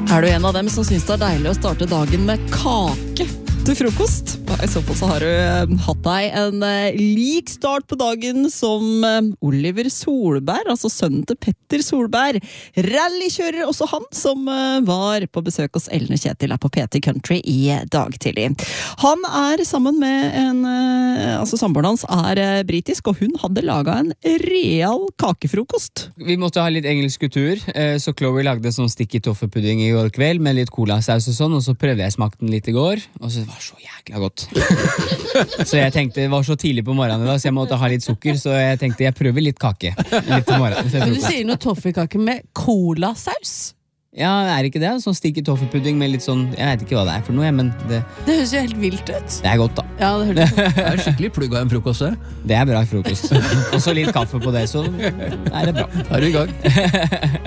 Er du en av dem som synes det er deilig å starte dagen med kake til frokost? I så fall så har du hatt deg en lik start på dagen som Oliver Solberg, altså sønnen til Petter Solberg. Rallykjører også han, som var på besøk hos Ellen og Kjetil her på PT Country i dag tidlig. Han er sammen med altså samboeren hans er britisk, og hun hadde laget en real kakefrokost. Vi måtte ha litt engelsk kultur, så Chloe lagde sånn sticky toffepudding i går kveld med litt colasaus og sånn, og så prøvde jeg smakten litt i går, og så var det så jækla godt. Så jeg tenkte, det var så tidlig på morgenen da, så jeg måtte ha litt sukker, så jeg tenkte jeg prøver litt kake litt på morgenen. Men du sier noe toffekake med colasaus? Ja, er ikke det? Sånn sticky toffepudding med litt sånn, jeg vet ikke hva det er for noe, men det høres jo helt vilt ut. Det er godt da. Ja, det høres Det er skikkelig plugg av en frokost der. Det er bra frokost. Og så litt kaffe på det, så er det bra. Er du i gang?